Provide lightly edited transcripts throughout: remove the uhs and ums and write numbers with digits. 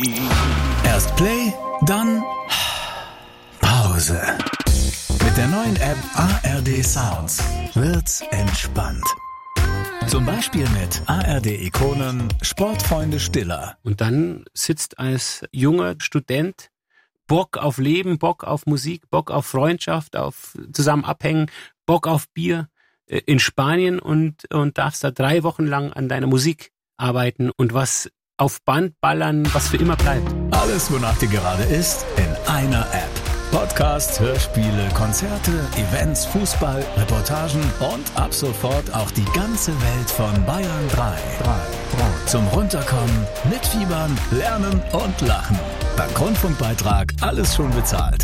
Erst Play, dann Pause. Mit der neuen App ARD Sounds wird's entspannt. Zum Beispiel mit ARD-Ikonen Sportfreunde Stiller. Und dann sitzt als junger Student Bock auf Leben, Bock auf Musik, Bock auf Freundschaft, auf zusammen abhängen, Bock auf Bier in Spanien und darfst da 3 Wochen lang an deiner Musik arbeiten und was auf Band ballern, was für immer bleibt. Alles, wonach dir gerade ist, in einer App. Podcasts, Hörspiele, Konzerte, Events, Fußball, Reportagen und ab sofort auch die ganze Welt von Bayern 3. Zum Runterkommen, mitfiebern, lernen und lachen. Dank Rundfunkbeitrag alles schon bezahlt.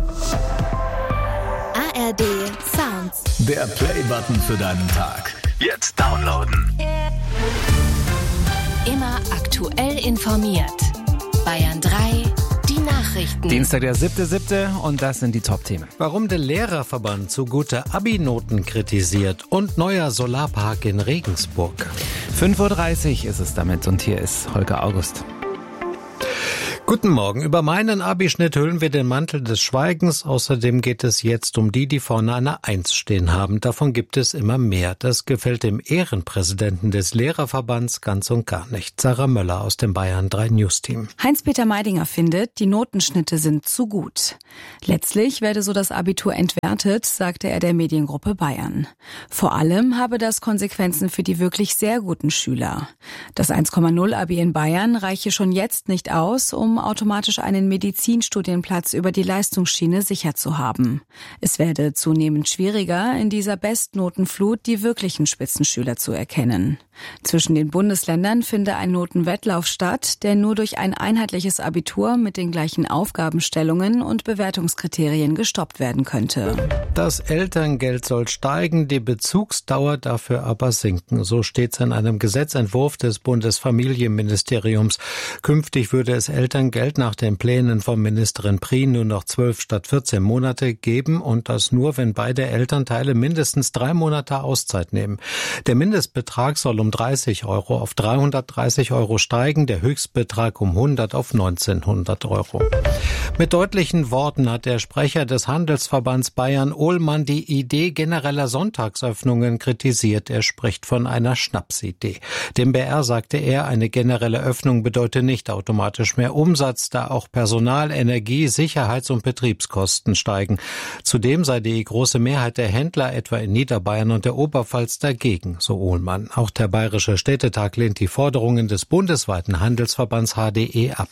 ARD Sounds. Der Play-Button für deinen Tag. Jetzt downloaden. Immer aktuell informiert. Bayern 3, die Nachrichten. Dienstag, der 7.7. und das sind die Top-Themen. Warum der Lehrerverband zu gute Abi-Noten kritisiert und neuer Solarpark in Regensburg. 5.30 Uhr ist es damit und hier ist Holger August. Guten Morgen. Über meinen Abischnitt hüllen wir den Mantel des Schweigens. Außerdem geht es jetzt um die vorne eine 1 stehen haben. Davon gibt es immer mehr. Das gefällt dem Ehrenpräsidenten des Lehrerverbands ganz und gar nicht. Sarah Möller aus dem Bayern 3 News Team. Heinz-Peter Meidinger findet, die Notenschnitte sind zu gut. Letztlich werde so das Abitur entwertet, sagte er der Mediengruppe Bayern. Vor allem habe das Konsequenzen für die wirklich sehr guten Schüler. Das 1,0 Abi in Bayern reiche schon jetzt nicht aus, um automatisch einen Medizinstudienplatz über die Leistungsschiene sicher zu haben. Es werde zunehmend schwieriger, in dieser Bestnotenflut die wirklichen Spitzenschüler zu erkennen. Zwischen den Bundesländern finde ein Notenwettlauf statt, der nur durch ein einheitliches Abitur mit den gleichen Aufgabenstellungen und Bewertungskriterien gestoppt werden könnte. Das Elterngeld soll steigen, die Bezugsdauer dafür aber sinken. So steht es in einem Gesetzentwurf des Bundesfamilienministeriums. Künftig würde es Elterngeld nach den Plänen von Ministerin Prien nur noch 12 statt 14 Monate geben und das nur, wenn beide Elternteile mindestens 3 Monate Auszeit nehmen. Der Mindestbetrag soll um 30 Euro auf 330 Euro steigen, der Höchstbetrag um 100 auf 1900 Euro. Mit deutlichen Worten hat der Sprecher des Handelsverbands Bayern Ohlmann die Idee genereller Sonntagsöffnungen kritisiert. Er spricht von einer Schnapsidee. Dem BR sagte er, eine generelle Öffnung bedeutet nicht automatisch mehr Umsatz, da auch Personal-, Energie-, Sicherheits- und Betriebskosten steigen. Zudem sei die große Mehrheit der Händler etwa in Niederbayern und der Oberpfalz dagegen, so Ohlmann. Auch der Bayerische Städtetag lehnt die Forderungen des bundesweiten Handelsverbands HDE ab.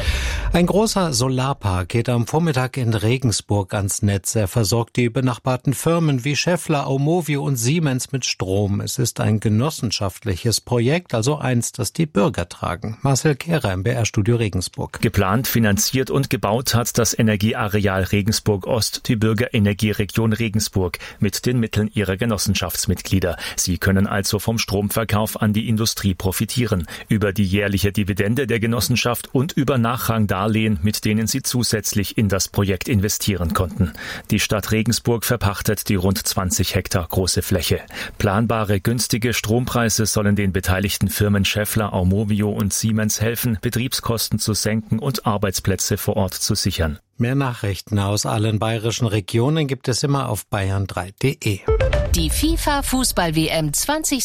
Ein großer Solarpark geht am Vormittag in Regensburg ans Netz. Er versorgt die benachbarten Firmen wie Schaeffler, Aumovio und Siemens mit Strom. Es ist ein genossenschaftliches Projekt, also eins, das die Bürger tragen. Marcel Kehrer im BR-Studio Regensburg. Geplant, finanziert und gebaut hat das Energieareal Regensburg Ost die Bürgerenergieregion Regensburg mit den Mitteln ihrer Genossenschaftsmitglieder. Sie können also vom Stromverkauf an die Industrie profitieren, über die jährliche Dividende der Genossenschaft und über Nachrangdarlehen, mit denen sie zusätzlich in das Projekt investieren konnten. Die Stadt Regensburg verpachtet die rund 20 Hektar große Fläche. Planbare, günstige Strompreise sollen den beteiligten Firmen Schaeffler, Aumovio und Siemens helfen, Betriebskosten zu senken und Arbeitsplätze vor Ort zu sichern. Mehr Nachrichten aus allen bayerischen Regionen gibt es immer auf bayern3.de. Die FIFA-Fußball-WM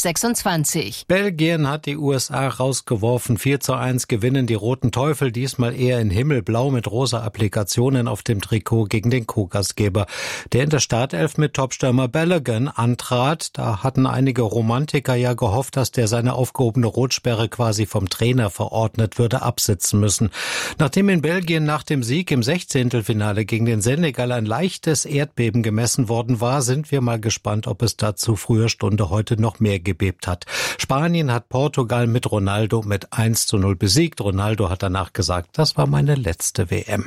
2026. Belgien hat die USA rausgeworfen. 4:1 gewinnen die Roten Teufel, diesmal eher in Himmelblau mit rosa Applikationen auf dem Trikot gegen den Co-Gastgeber, der in der Startelf mit Topstürmer Balogun antrat. Da hatten einige Romantiker ja gehofft, dass der seine aufgehobene Rotsperre quasi vom Trainer verordnet würde absitzen müssen. Nachdem in Belgien nach dem Sieg im 16. Finale gegen den Senegal ein leichtes Erdbeben gemessen worden war, sind wir mal gespannt, ob es dazu früher Stunde heute noch mehr gebebt hat. Spanien hat Portugal mit Ronaldo mit 1:0 besiegt. Ronaldo hat danach gesagt, das war meine letzte WM.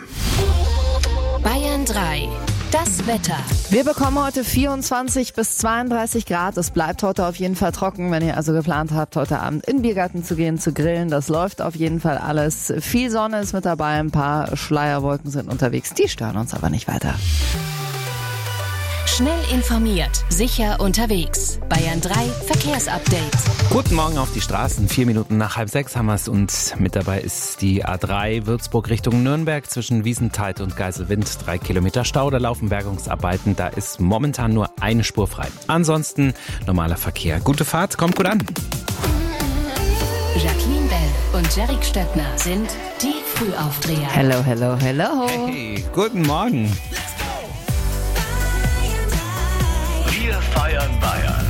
Bayern 3. Das Wetter. Wir bekommen heute 24 bis 32 Grad. Es bleibt heute auf jeden Fall trocken. Wenn ihr also geplant habt, heute Abend in den Biergarten zu gehen, zu grillen, das läuft auf jeden Fall alles. Viel Sonne ist mit dabei, ein paar Schleierwolken sind unterwegs. Die stören uns aber nicht weiter. Schnell informiert, sicher unterwegs. Bayern 3 Verkehrsupdate. Guten Morgen auf die Straßen. 4 Minuten nach 5:30 haben wir es und mit dabei ist die A3 Würzburg Richtung Nürnberg zwischen Wiesenthal und Geiselwind. 3 Kilometer Stau, da laufen Bergungsarbeiten. Da ist momentan nur eine Spur frei. Ansonsten normaler Verkehr. Gute Fahrt, kommt gut an. Jacqueline Bell und Jerick Stöckner sind die Frühaufdreher. Hello, hello, hello. Hey, guten Morgen. Wir feiern Bayern.